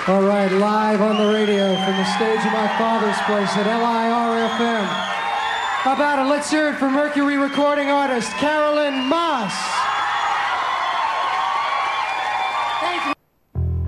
All right, live on the radio from the stage of my father's place at LIR-FM. How about it? Let's hear it for Mercury recording artist Carolyn Moss. Thank you.